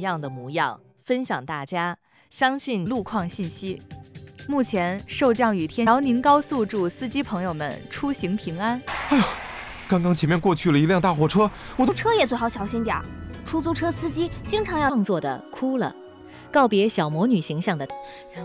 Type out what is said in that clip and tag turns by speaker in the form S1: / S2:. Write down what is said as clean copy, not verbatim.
S1: 样的模样，分享大家。相信
S2: 路况信息。目前受降雨天，辽宁高速祝司机朋友们出行平安。
S3: 哎呦，刚刚前面过去了一辆大货车，
S4: 车也最好小心点儿。出租车司机经常要
S5: 创作的哭了，告别小魔女形象的。